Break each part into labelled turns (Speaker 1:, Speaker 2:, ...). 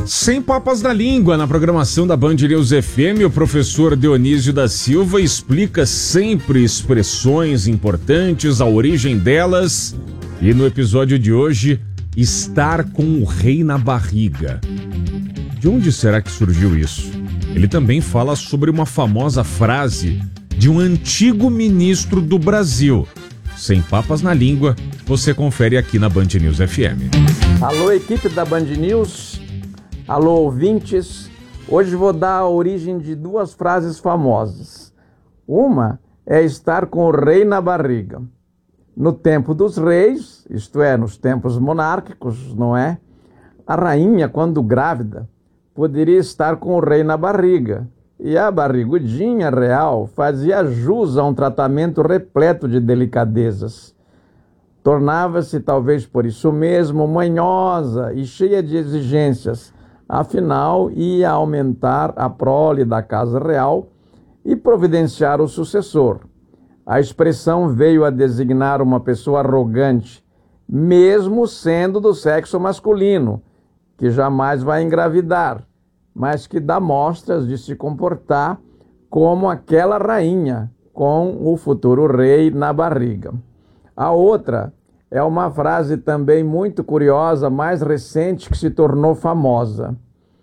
Speaker 1: Sem papas na língua, na programação da Band News FM, o professor Dionísio da Silva explica sempre expressões importantes, a origem delas. E no episódio de hoje, estar com o rei na barriga. De onde será que surgiu isso? Ele também fala sobre uma famosa frase de um antigo ministro do Brasil. Sem papas na língua, você confere aqui na Band News FM.
Speaker 2: Alô, equipe da Band News. Alô, ouvintes. Hoje vou dar a origem de duas frases famosas. Uma é estar com o rei na barriga. No tempo dos reis, isto é, nos tempos monárquicos, não é? A rainha, quando grávida, poderia estar com o rei na barriga. E a barrigudinha real fazia jus a um tratamento repleto de delicadezas. Tornava-se, talvez por isso mesmo, manhosa e cheia de exigências. Afinal, ia aumentar a prole da casa real e providenciar o sucessor. A expressão veio a designar uma pessoa arrogante, mesmo sendo do sexo masculino, que jamais vai engravidar, mas que dá mostras de se comportar como aquela rainha, com o futuro rei na barriga. A outra é uma frase também muito curiosa, mais recente, que se tornou famosa.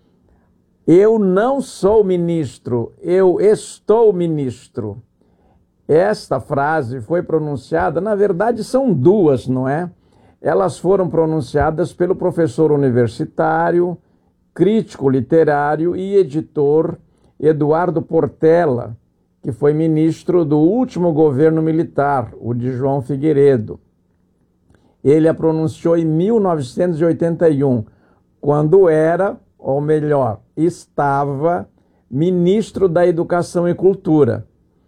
Speaker 2: Eu não sou ministro, eu estou ministro. Esta frase foi pronunciada, na verdade são duas, não é? Elas foram pronunciadas pelo professor universitário, crítico literário e editor Eduardo Portela, que foi ministro do último governo militar, o de João Figueiredo. Ele a pronunciou em 1981, quando era, ou melhor, estava ministro da Educação e Cultura.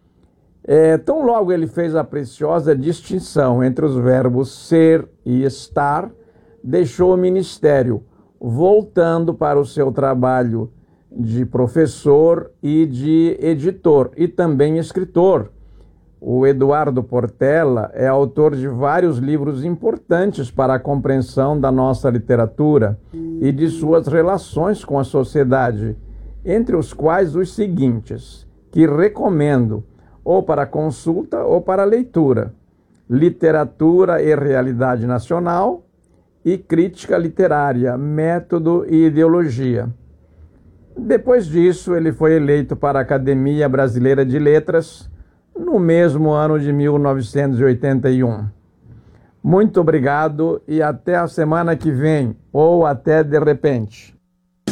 Speaker 2: Tão logo ele fez a preciosa distinção entre os verbos ser e estar, deixou o ministério, voltando para o seu trabalho de professor e de editor, e também escritor. O Eduardo Portela é autor de vários livros importantes para a compreensão da nossa literatura e de suas relações com a sociedade, entre os quais os seguintes, que recomendo, ou para consulta ou para leitura: Literatura e Realidade Nacional e Crítica Literária, Método e Ideologia. Depois disso, ele foi eleito para a Academia Brasileira de Letras no mesmo ano de 1981. Muito obrigado e até a semana que vem, ou até de repente.